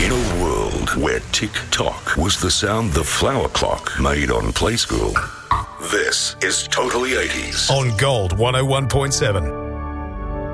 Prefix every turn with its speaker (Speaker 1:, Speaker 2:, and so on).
Speaker 1: In a world where tick-tock was the sound the flower clock made on Play School, this is Totally 80s.
Speaker 2: On Gold 101.7.